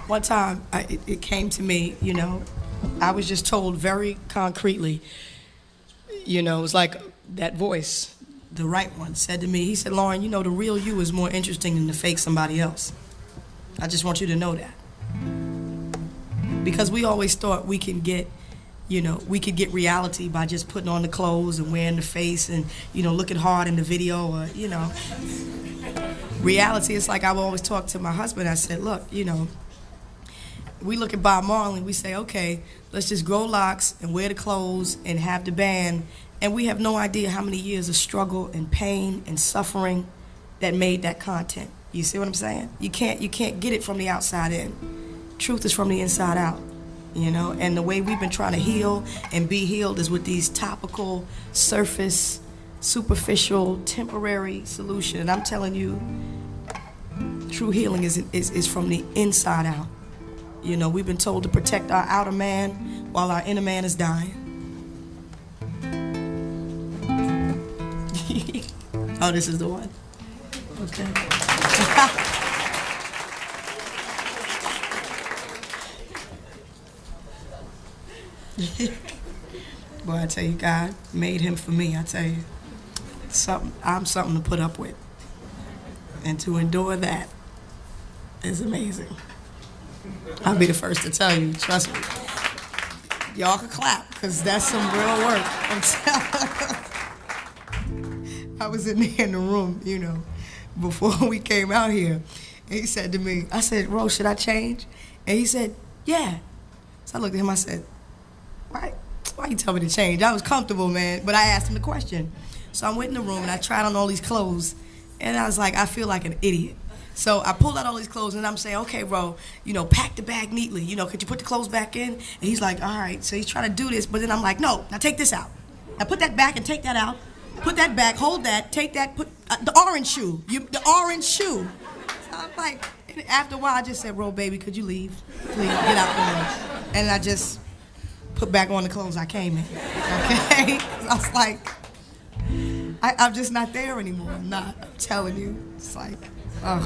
One time, it came to me, I was just told very concretely, it was like that voice, the right one, said to me, he said, Lauren, the real you is more interesting than the fake somebody else. I just want you to know that. Because we always thought we can get, we could get reality by just putting on the clothes and wearing the face and, looking hard in the video or, Reality is like I would always talk to my husband. I said, look, we look at Bob Marley and we say, okay, let's just grow locks and wear the clothes and have the band. And we have no idea how many years of struggle and pain and suffering that made that content. You see what I'm saying? You can't get it from the outside in. Truth is from the inside out, and the way we've been trying to heal and be healed is with these topical, surface, superficial, temporary solution. And I'm telling you, true healing is from the inside out. We've been told to protect our outer man while our inner man is dying. Oh, this is the one. Okay. Boy, I tell you, God made him for me. I tell you, I'm something to put up with. And to endure that is amazing. I'll be the first to tell you, trust me. Y'all can clap, because that's some real work. I'm telling you. I was in there in the room, before we came out here. And he said to me, I said, Rose, should I change? And he said, yeah. So I looked at him, I said, why you tell me to change? I was comfortable, man, but I asked him the question. So I went in the room and I tried on all these clothes, and I was like, I feel like an idiot. So I pulled out all these clothes and I'm saying, okay, bro, pack the bag neatly. Could you put the clothes back in? And he's like, all right. So he's trying to do this, but then I'm like, no, now take this out. Now put that back and take that out. Put that back, hold that, take that, put the orange shoe. The orange shoe. So I'm like, and after a while I just said, bro, baby, could you leave? Please, get out the room. And I just put back on the clothes I came in, okay? I was like, I'm just not there anymore. I'm not. I'm telling you. It's like, oh.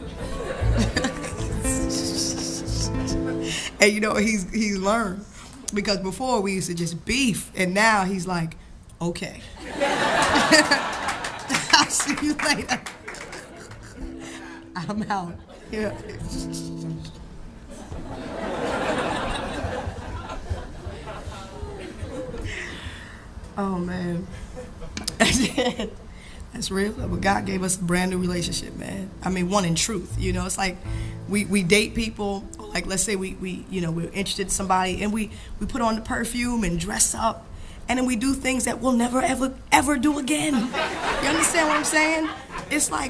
And he's learned. Because before we used to just beef, and now he's like, okay. I'll see you later. I'm out. Yeah. Oh, man. That's real. But God gave us a brand new relationship, man. I mean, one in truth. It's like we date people. Like, let's say we're interested in somebody, and we put on the perfume and dress up, and then we do things that we'll never, ever do again. You understand what I'm saying? It's like,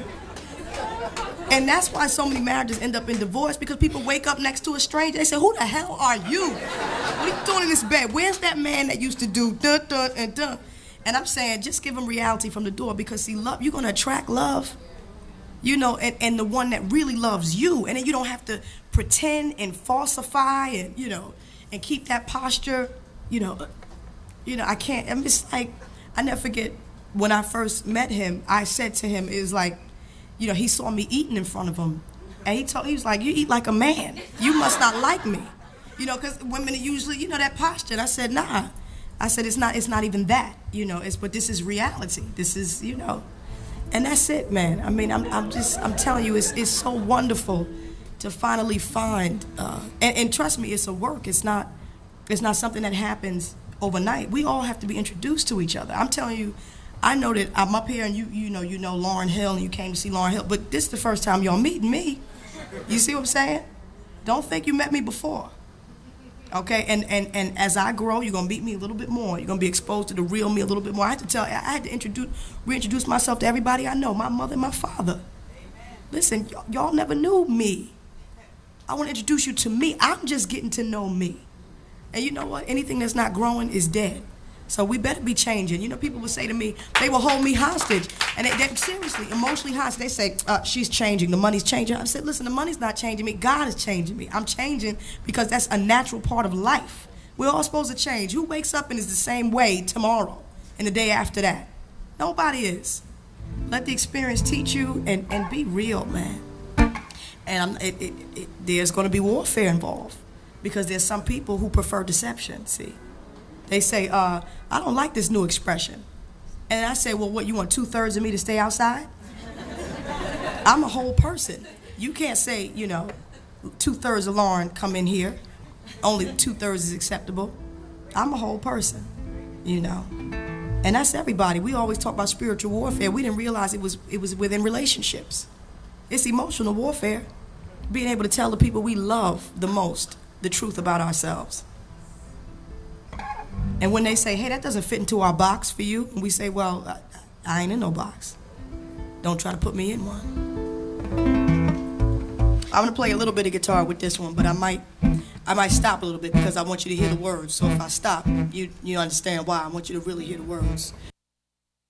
and that's why so many marriages end up in divorce, because people wake up next to a stranger. They say, who the hell are you? What are you doing in this bed? Where's that man that used to do dun, dun, and dun? And I'm saying, just give them reality from the door, because see, love, you're going to attract love, and the one that really loves you. And then you don't have to pretend and falsify and, and keep that posture, I can't. I'm just like, I never forget when I first met him, I said to him, it was like, he saw me eating in front of him. And he was like, you eat like a man. You must not like me. Because women are usually, that posture. And I said, nah. I said, it's not even that, but this is reality. This is, and that's it, man. I mean, I'm telling you, it's so wonderful to finally find, and trust me, it's a work. It's not something that happens overnight. We all have to be introduced to each other. I'm telling you, I know that I'm up here and you know Lauryn Hill, and you came to see Lauryn Hill, but this is the first time y'all meeting me. You see what I'm saying? Don't think you met me before. Okay, and as I grow, you're gonna meet me a little bit more. You're gonna be exposed to the real me a little bit more. I had to reintroduce myself to everybody I know, my mother and my father. Listen, y'all never knew me. I want to introduce you to me. I'm just getting to know me. And you know what? Anything that's not growing is dead. So we better be changing. People would say to me, they will hold me hostage. And they seriously, emotionally hostage. They say, she's changing, the money's changing. I said, listen, the money's not changing me. God is changing me. I'm changing because that's a natural part of life. We're all supposed to change. Who wakes up and is the same way tomorrow and the day after that? Nobody is. Let the experience teach you and be real, man. And there's going to be warfare involved because there's some people who prefer deception, see. They say, I don't like this new expression. And I say, well, what, you want 2/3 of me to stay outside? I'm a whole person. You can't say, 2/3 of Lauren come in here. Only 2/3 is acceptable. I'm a whole person, And that's everybody. We always talk about spiritual warfare. We didn't realize it was within relationships. It's emotional warfare. Being able to tell the people we love the most the truth about ourselves. And when they say, hey, that doesn't fit into our box for you, and we say, well, I ain't in no box. Don't try to put me in one. I'm going to play a little bit of guitar with this one, but I might stop a little bit because I want you to hear the words. So if I stop, you understand why. I want you to really hear the words.